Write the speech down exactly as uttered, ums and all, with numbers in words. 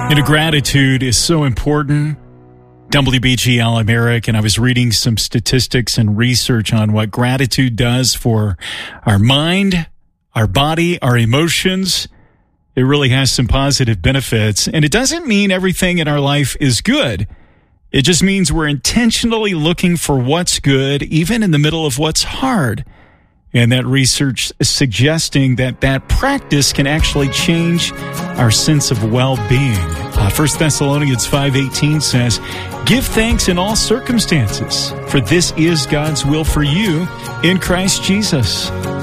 You know, gratitude is so important. W B G Al-Americ, and I was reading some statistics and research on what gratitude does for our mind, our body, our emotions. It really has some positive benefits, and it doesn't mean everything in our life is good. It just means we're intentionally looking for what's good, even in the middle of what's hard. And that research is suggesting that that practice can actually change our sense of well-being. Uh, First Thessalonians five eighteen says, "Give thanks in all circumstances, for this is God's will for you in Christ Jesus."